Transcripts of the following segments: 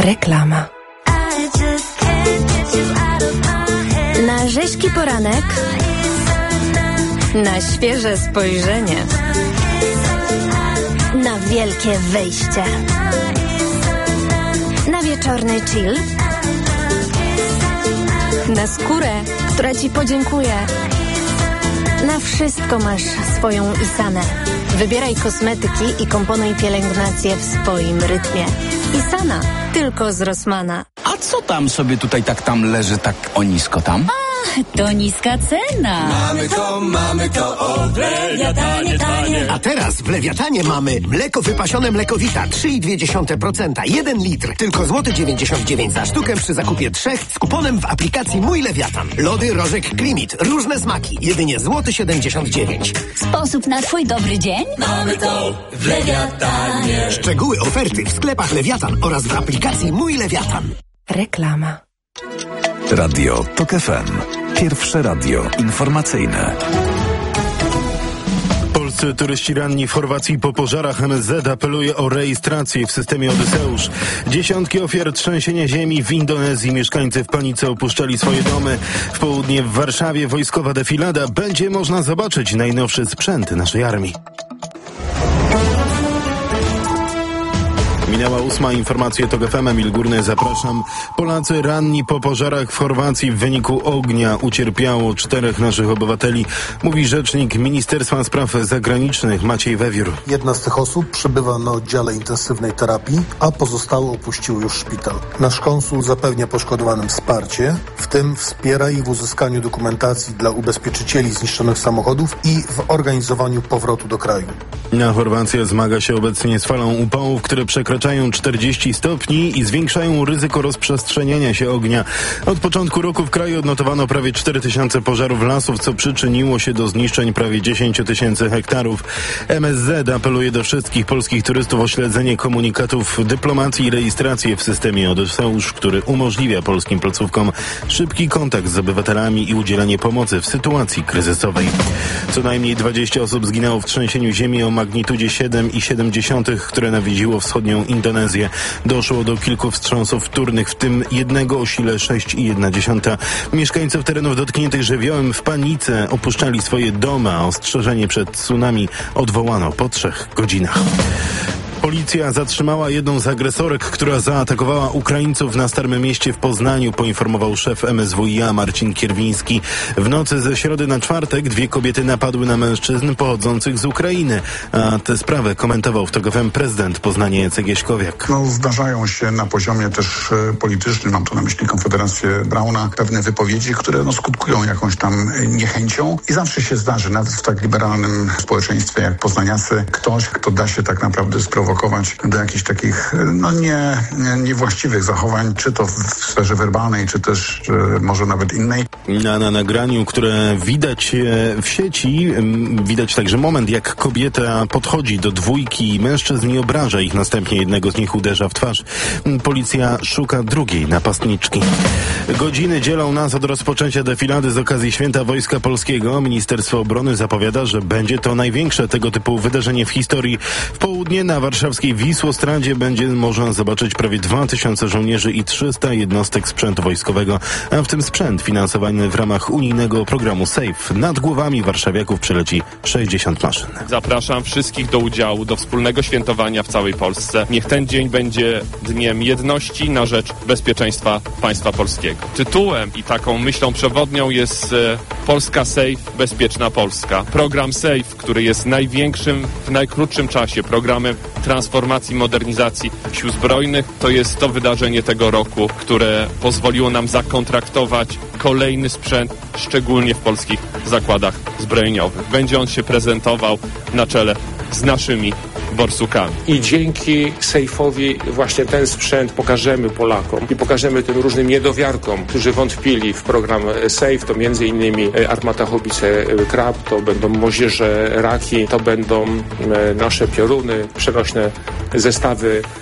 Reklama. Na rzeźki poranek, na świeże spojrzenie, na wielkie wyjście, na wieczorny chill, na skórę, która Ci podziękuje. Na wszystko masz swoją Isanę. Wybieraj kosmetyki i komponuj pielęgnację w swoim rytmie. Isana, tylko z Rossmana. A co tam sobie tutaj tam leży tak o nisko tam? To niska cena. Mamy to, o, w Lewiatanie tanie. A teraz w Lewiatanie mamy mleko wypasione Mlekowita 3,2%, 1 litr, tylko złoty 99 za sztukę przy zakupie 3 z kuponem w aplikacji Mój Lewiatan. Lody Rożek Klimit, różne smaki, jedynie złoty 79. Sposób na Twój dobry dzień? Mamy to w Lewiatanie. Szczegóły oferty w sklepach Lewiatan oraz w aplikacji Mój Lewiatan. Reklama. Radio TOK FM. Pierwsze radio informacyjne. Polscy turyści ranni w Chorwacji po pożarach. MSZ apeluje o rejestrację w systemie Odyseusz. Dziesiątki ofiar trzęsienia ziemi w Indonezji. Mieszkańcy w panice opuszczali swoje domy. W południe w Warszawie wojskowa defilada. Będzie można zobaczyć najnowszy sprzęt naszej armii. Minęła 8. Informacje TOK FM. Emil Górny, zapraszam. Polacy ranni po pożarach w Chorwacji w wyniku ognia. Ucierpiało 4 naszych obywateli, mówi rzecznik Ministerstwa Spraw Zagranicznych Maciej Wewiór. Jedna z tych osób przebywa na oddziale intensywnej terapii, a pozostałe opuściły już szpital. Nasz konsul zapewnia poszkodowanym wsparcie, w tym wspiera ich w uzyskaniu dokumentacji dla ubezpieczycieli zniszczonych samochodów i w organizowaniu powrotu do kraju. Chorwacja zmaga się obecnie z falą upałów, które przekraczają 40 stopni i zwiększają ryzyko rozprzestrzeniania się ognia. Od początku roku w kraju odnotowano prawie 4000 pożarów lasów, co przyczyniło się do zniszczeń prawie 10 000 hektarów. MSZ apeluje do wszystkich polskich turystów o śledzenie komunikatów dyplomacji i rejestrację w systemie Odyseusz, który umożliwia polskim placówkom szybki kontakt z obywatelami i udzielanie pomocy w sytuacji kryzysowej. Co najmniej 20 osób zginęło w trzęsieniu ziemi o magnitudzie 7,7, które nawiedziło wschodnią Indonezję. Doszło do kilku wstrząsów wtórnych, w tym jednego o sile 6,1. Mieszkańców terenów dotkniętych żywiołem w panice opuszczali swoje domy, a ostrzeżenie przed tsunami odwołano po 3 godzinach. Policja zatrzymała jedną z agresorek, która zaatakowała Ukraińców na Starym Mieście w Poznaniu, poinformował szef MSWiA Marcin Kierwiński. W nocy ze środy na czwartek 2 kobiety napadły na mężczyzn pochodzących z Ukrainy, a tę sprawę komentował w TOK FM prezydent Poznania Jacek Jaśkowiak. Zdarzają się na poziomie też politycznym, mam tu na myśli Konfederację Brauna, pewne wypowiedzi, które skutkują jakąś tam niechęcią i zawsze się zdarzy, nawet w tak liberalnym społeczeństwie jak poznaniacy, ktoś, kto da się tak naprawdę sprowokować do jakichś takich niewłaściwych zachowań, czy to w sferze werbalnej, czy też może nawet innej. Na nagraniu, które widać w sieci, widać także moment, jak kobieta podchodzi do 2 mężczyzn i obraża ich, następnie jednego z nich uderza w twarz. Policja szuka drugiej napastniczki. Godziny dzielą nas od rozpoczęcia defilady z okazji Święta Wojska Polskiego. Ministerstwo Obrony zapowiada, że będzie to największe tego typu wydarzenie w historii. W południe na warszawskiej Wisłostradzie będzie można zobaczyć prawie 2000 żołnierzy i 300 jednostek sprzętu wojskowego, a w tym sprzęt finansowany w ramach unijnego programu SAFE. Nad głowami warszawiaków przeleci 60 maszyn. Zapraszam wszystkich do udziału, do wspólnego świętowania w całej Polsce. Niech ten dzień będzie dniem jedności na rzecz bezpieczeństwa państwa polskiego. Tytułem i taką myślą przewodnią jest Polska SAFE, Bezpieczna Polska. Program SAFE, który jest największym w najkrótszym czasie programem transformacji, modernizacji Sił Zbrojnych. To jest to wydarzenie tego roku, które pozwoliło nam zakontraktować kolejny sprzęt, szczególnie w polskich zakładach zbrojeniowych. Będzie on się prezentował na czele z naszymi borsukami. I dzięki Sejfowi właśnie ten sprzęt pokażemy Polakom i pokażemy tym różnym niedowiarkom, którzy wątpili w program Sejf. To między innymi armata haubice Krab, to będą moździerze Raki, to będą nasze pioruny, przenośne zestawy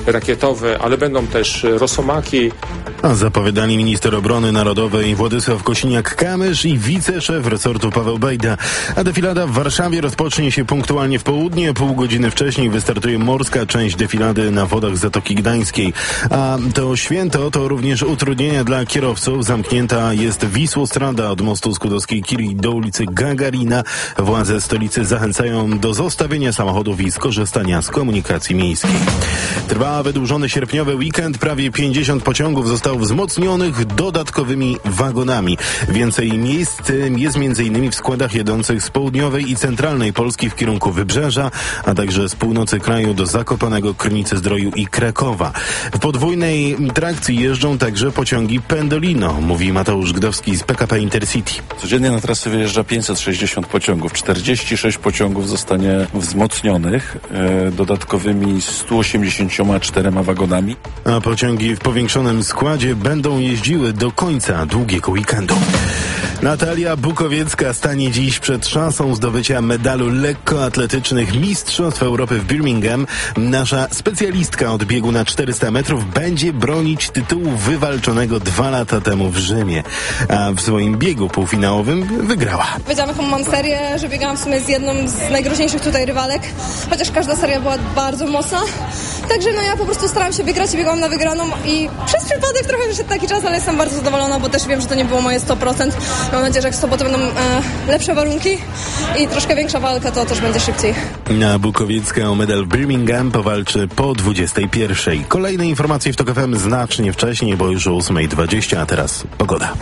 rakietowe, ale będą też rosomaki. A zapowiadali minister obrony narodowej Władysław Kosiniak-Kamysz i wiceszef resortu Paweł Bejda. A defilada w Warszawie rozpocznie się punktualnie w południe. Pół godziny wcześniej wystartuje morska część defilady na wodach Zatoki Gdańskiej. A to święto to również utrudnienia dla kierowców. Zamknięta jest Wisłostrada od mostu Skłodowskiej-Curie do ulicy Gagarina. Władze stolicy zachęcają do zostawienia samochodów i skorzystania z komunikacji miejskiej. Trwa wydłużony sierpniowy weekend. Prawie 50 pociągów zostało wzmocnionych dodatkowymi wagonami. Więcej miejsc jest m.in. w składach jadących z południowej i centralnej Polski w kierunku Wybrzeża, a także z północy kraju do Zakopanego, Krynicy-Zdroju i Krakowa. W podwójnej trakcji jeżdżą także pociągi Pendolino, mówi Mateusz Gdowski z PKP Intercity. Codziennie na trasę wyjeżdża 560 pociągów. 46 pociągów zostanie wzmocnionych dodatkowymi 184 wagonami. A pociągi w powiększonym składzie będą jeździły do końca długiego weekendu. Natalia Bukowiecka stanie dziś przed szansą zdobycia medalu lekkoatletycznych Mistrzostw Europy w Birmingham. Nasza specjalistka od biegu na 400 metrów będzie bronić tytułu wywalczonego 2 lata temu w Rzymie. A w swoim biegu półfinałowym wygrała. Wiedziałam, jaką mam serię, że biegałam w sumie z jedną z najgroźniejszych tutaj rywalek, chociaż każda seria była bardzo mocna. Także ja po prostu starałam się wygrać i biegałam na wygraną i przez przypadek trochę wyszedł taki czas, ale jestem bardzo zadowolona, bo też wiem, że to nie było moje 100%. Mam nadzieję, że jak w sobotę będą lepsze warunki i troszkę większa walka, to też będzie szybciej. A Bukowiecka o medal w Birmingham powalczy po 21:00. Kolejne informacje w TOK FM znacznie wcześniej, bo już o 8:20, a teraz pogoda.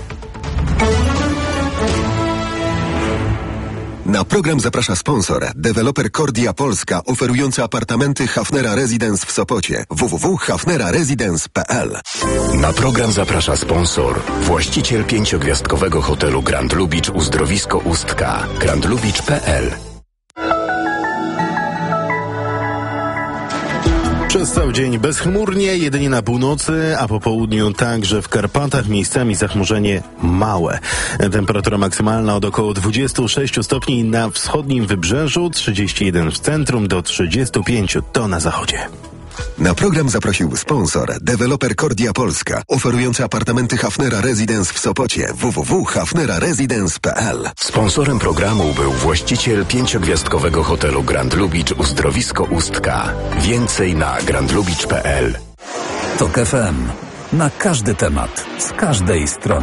Na program zaprasza sponsor, deweloper Kordia Polska, oferujący apartamenty Hafnera Residence w Sopocie. www.hafneraresidence.pl. Na program zaprasza sponsor, właściciel 5-gwiazdkowego hotelu Grand Lubicz Uzdrowisko Ustka. grandlubicz.pl. Przez cały dzień bezchmurnie, jedynie na północy, a po południu także w Karpatach miejscami zachmurzenie małe. Temperatura maksymalna od około 26 stopni na wschodnim wybrzeżu, 31 w centrum do 35 to na zachodzie. Na program zaprosił sponsor, deweloper Kordia Polska, oferujący apartamenty Hafnera Residence w Sopocie. www.hafneraresidence.pl. Sponsorem programu był właściciel 5-gwiazdkowego hotelu Grand Lubicz Uzdrowisko Ustka. Więcej na grandlubicz.pl. TOK FM. Na każdy temat, z każdej strony.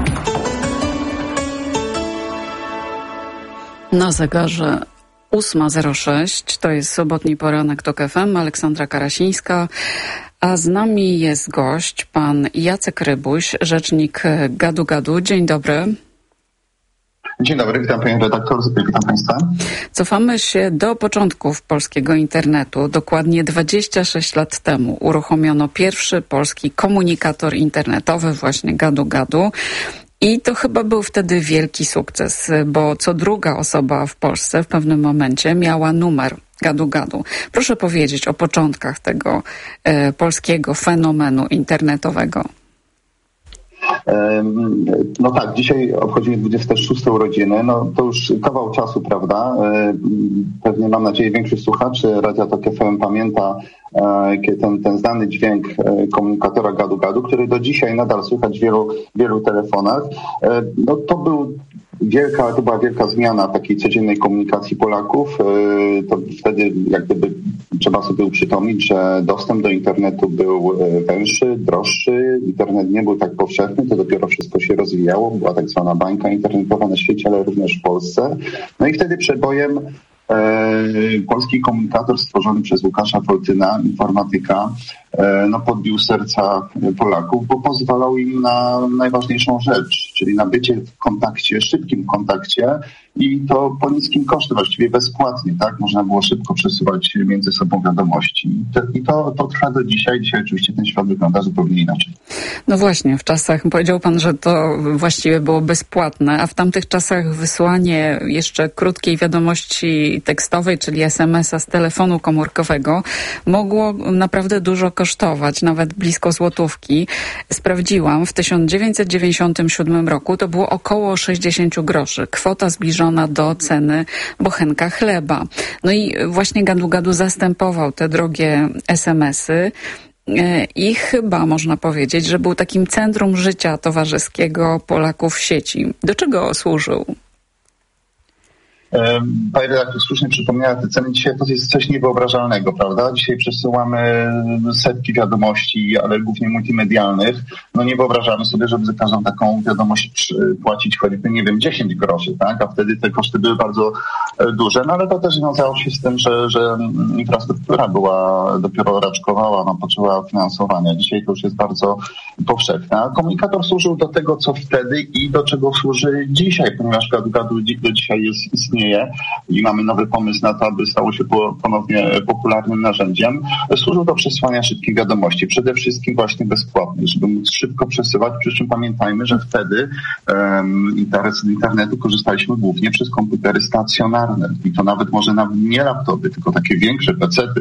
Na zegarze 8:06, to jest sobotni poranek TOK FM, Aleksandra Karasińska, a z nami jest gość, pan Jacek Rybuś, rzecznik Gadu Gadu. Dzień dobry. Dzień dobry, witam panią redaktor, witam państwa. Cofamy się do początków polskiego internetu. Dokładnie 26 lat temu uruchomiono pierwszy polski komunikator internetowy, właśnie Gadu Gadu. I to chyba był wtedy wielki sukces, bo co druga osoba w Polsce w pewnym momencie miała numer Gadu Gadu. Proszę powiedzieć o początkach tego polskiego fenomenu internetowego. No tak, dzisiaj obchodzimy 26. urodziny, no to już kawał czasu, prawda? Pewnie, mam nadzieję, większość słuchaczy Radia TOK FM pamięta ten znany dźwięk komunikatora Gadu Gadu, który do dzisiaj nadal słychać w wielu telefonach. No to była wielka zmiana takiej codziennej komunikacji Polaków. To wtedy jak gdyby trzeba sobie uprzytomnić, że dostęp do internetu był węższy, droższy. Internet nie był tak powszechny, to dopiero wszystko się rozwijało. Była tak zwana bańka internetowa na świecie, ale również w Polsce. No i wtedy przebojem polski komunikator stworzony przez Łukasza Foltyna, informatyka, podbił serca Polaków, bo pozwalał im na najważniejszą rzecz, czyli na bycie w kontakcie, szybkim kontakcie i to po niskim koszcie, właściwie bezpłatnie, tak? Można było szybko przesyłać między sobą wiadomości. I to trwa do dzisiaj. Dzisiaj oczywiście ten świat wygląda zupełnie inaczej. No właśnie, w czasach, powiedział pan, że to właściwie było bezpłatne, a w tamtych czasach wysłanie jeszcze krótkiej wiadomości tekstowej, czyli SMS-a z telefonu komórkowego mogło naprawdę dużo kosztować, nawet blisko złotówki. Sprawdziłam, w 1997 roku to było około 60 groszy. Kwota zbliżona do ceny bochenka chleba. No i właśnie Gadu Gadu zastępował te drogie SMS-y. i chyba można powiedzieć, że był takim centrum życia towarzyskiego Polaków w sieci. Do czego służył? Pani redaktor słusznie przypomniała, te ceny dzisiaj to jest coś niewyobrażalnego, prawda? Dzisiaj przesyłamy setki wiadomości, ale głównie multimedialnych. No nie wyobrażamy sobie, żeby za każdą taką wiadomość płacić choćby, 10 groszy, tak? A wtedy te koszty były bardzo duże, no ale to też wiązało się z tym, że infrastruktura była dopiero raczkowała, potrzebowała finansowania. Dzisiaj to już jest bardzo powszechne. A komunikator służył do tego, co wtedy i do czego służy dzisiaj, ponieważ gadu-gadu do dzisiaj istnieje i mamy nowy pomysł na to, aby stało się ponownie popularnym narzędziem. Służył do przesyłania szybkich wiadomości, przede wszystkim właśnie bezpłatnych, żeby móc szybko przesyłać, przy czym pamiętajmy, że wtedy z internetu korzystaliśmy głównie przez komputery stacjonarne i to nawet nie laptopy, tylko takie większe pecety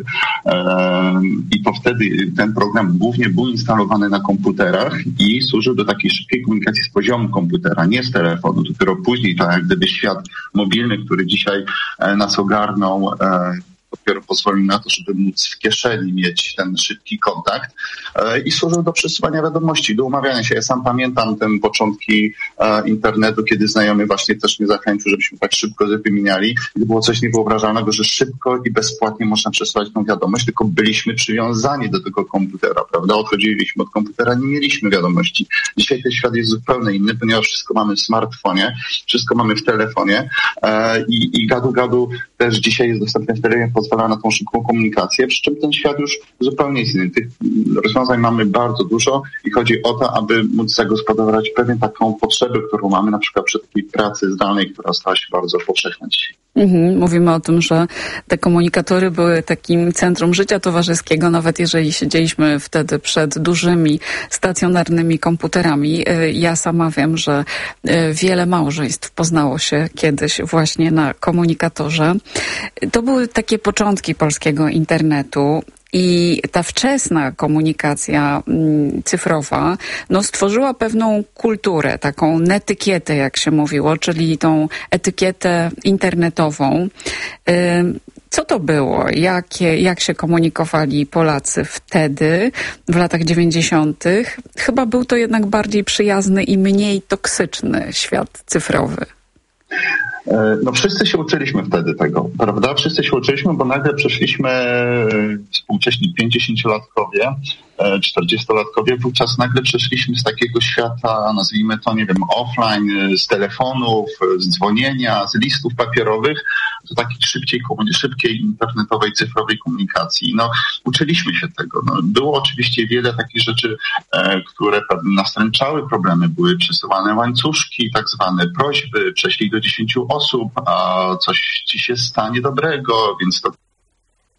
i to wtedy ten program głównie był instalowany na komputerach i służył do takiej szybkiej komunikacji z poziomu komputera, nie z telefonu. Dopiero później tak jak gdyby świat mobilny, który dzisiaj nas ogarnął, dopiero pozwolił na to, żeby móc w kieszeni mieć ten szybki kontakt i służył do przesyłania wiadomości, do umawiania się. Ja sam pamiętam te początki internetu, kiedy znajomy właśnie też mnie zachęcił, żebyśmy tak szybko wymieniali. I to było coś niewyobrażalnego, że szybko i bezpłatnie można przesyłać tą wiadomość, tylko byliśmy przywiązani do tego komputera, prawda? Odchodziliśmy od komputera, nie mieliśmy wiadomości. Dzisiaj ten świat jest zupełnie inny, ponieważ wszystko mamy w smartfonie, wszystko mamy w telefonie i gadu-gadu też dzisiaj jest dostępne w telefonie, pozwala na tą szybką komunikację, przy czym ten świat już zupełnie jest inny. Tych rozwiązań mamy bardzo dużo i chodzi o to, aby móc zagospodarować pewien taką potrzebę, którą mamy na przykład przy takiej pracy zdalnej, która stała się bardzo powszechna dzisiaj. Mówimy o tym, że te komunikatory były takim centrum życia towarzyskiego, nawet jeżeli siedzieliśmy wtedy przed dużymi, stacjonarnymi komputerami. Ja sama wiem, że wiele małżeństw poznało się kiedyś właśnie na komunikatorze. To były takie początki polskiego internetu. I ta wczesna komunikacja cyfrowa stworzyła pewną kulturę, taką netykietę, jak się mówiło, czyli tą etykietę internetową. Co to było? Jak się komunikowali Polacy wtedy, w latach 90. Chyba był to jednak bardziej przyjazny i mniej toksyczny świat cyfrowy. Wszyscy się uczyliśmy wtedy tego, prawda? Wszyscy się uczyliśmy, bo nagle przeszliśmy współcześni 50-latkowie, 40-latkowie, wówczas nagle przeszliśmy z takiego świata, nazwijmy to, offline, z telefonów, z dzwonienia, z listów papierowych, do takiej szybkiej internetowej, cyfrowej komunikacji. Uczyliśmy się tego. Było oczywiście wiele takich rzeczy, które nastręczały problemy. Były przesyłane łańcuszki, tak zwane prośby, prześlij do 10 osób, a coś ci się stanie dobrego, więc to